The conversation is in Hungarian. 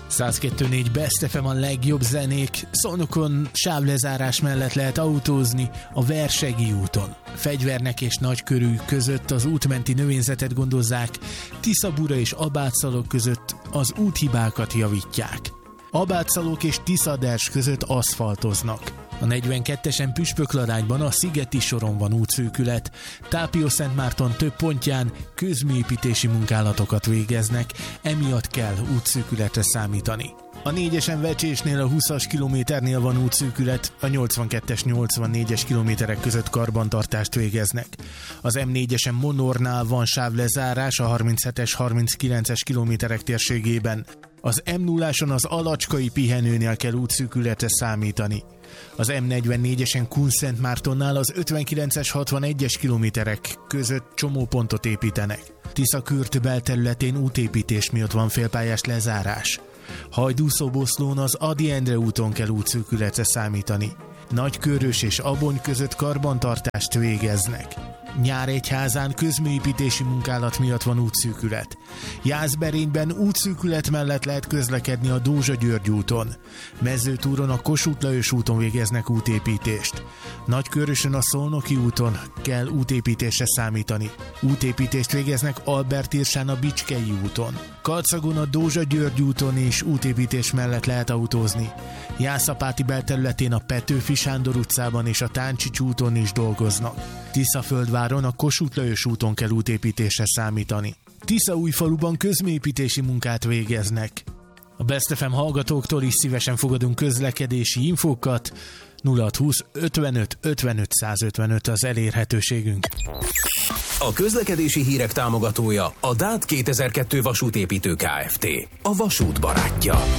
102.4 Best FM a legjobb zenék. Szolnokon sávlezárás mellett lehet autózni a Versegi úton. Fegyvernek és Nagykörű között az útmenti növényzetet gondozzák, Tiszabura és Abátszalok között az úthibákat javítják. Abátszalok és Tiszaders között aszfaltoznak. A 42-esen Püspökladányban a Szigeti soron van útszűkület. Tápió-Szentmárton több pontján közműépítési munkálatokat végeznek, emiatt kell útszűkületre számítani. A 4-esen Vecsésnél a 20-as kilométernél van útszűkület, a 82-es, 84-es kilométerek között karbantartást végeznek. Az M4-esen Monornál van sávlezárás a 37-es, 39-es kilométerek térségében. Az M0-áson az Alacskai pihenőnél kell útszűkületre számítani. Az M44-esen Kunszentmártonnál az 59-es, 61-es kilométerek között csomópontot építenek. Tiszakürt belterületén útépítés miatt van félpályás lezárás. Hajdúszoboszlón az Ady Endre úton kell útszűkületre számítani. Nagykörös és Abony között karbantartást végeznek. Nyáregyházán közműépítési munkálat miatt van útszűkület. Jászberényben útszűkület mellett lehet közlekedni a Dózsa-György úton. Mezőtúron a Kossuth Lajos úton végeznek útépítést. Nagykörösön a Szolnoki úton kell útépítésre számítani. Útépítést végeznek Albert-Irsán a Bicskei úton. Kalcagon a Dózsa-György úton is útépítés mellett lehet autózni. Jászapáti belterületén a Petőfi Sándor utcában és a Táncsics úton is dolgoznak. Tiszaföldváron a Kossuth Lajos úton kell útépítésre számítani. Tiszaújfaluban közműépítési munkát végeznek. A Best FM hallgatóktól is szívesen fogadunk közlekedési infókat. 0620 55 55 155 az elérhetőségünk. A közlekedési hírek támogatója a DÁT 2002 vasútépítő Kft. A vasút barátja.